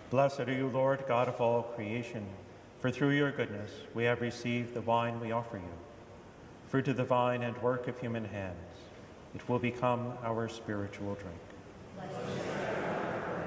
Blessed are you, Lord, God of all creation, for through your goodness we have received the wine we offer you. Fruit of the vine and work of human hands, it will become our spiritual drink. Blessed